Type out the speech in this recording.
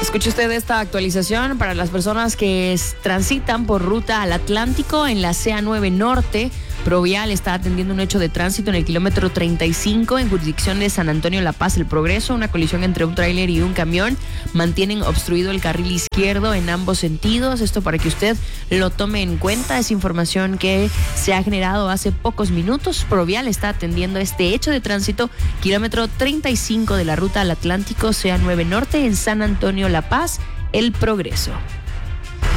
Escuche usted esta actualización para las personas que transitan por ruta al Atlántico en la CA9 Norte. Provial está atendiendo un hecho de tránsito en el kilómetro 35 en jurisdicción de San Antonio La Paz, El Progreso. Una colisión entre un tráiler y un camión. Mantienen obstruido el carril izquierdo en ambos sentidos. Esto para que usted lo tome en cuenta. Es información que se ha generado hace pocos minutos. Provial está atendiendo este hecho de tránsito, kilómetro 35 de la ruta al Atlántico, CA9 Norte en San Antonio La Paz, El Progreso.